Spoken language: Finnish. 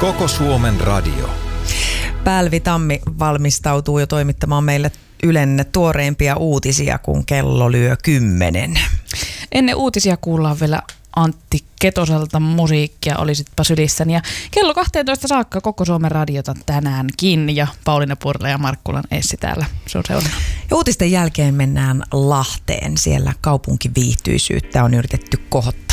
Koko Suomen radio. Päälvi Tammi valmistautuu jo toimittamaan meille Ylen tuoreimpia uutisia, kun kello lyö 10. Ennen uutisia kuullaan vielä Antti Ketoselta musiikkia, olisitpa sylissäni. Ja kello 12 saakka Koko Suomen radiota tänäänkin. Ja Pauliina Purla ja Markkulan Essi täällä. Se on seuraava. Ja uutisten jälkeen mennään Lahteen. Siellä kaupunkiviihtyisyyttä on yritetty kohottaa.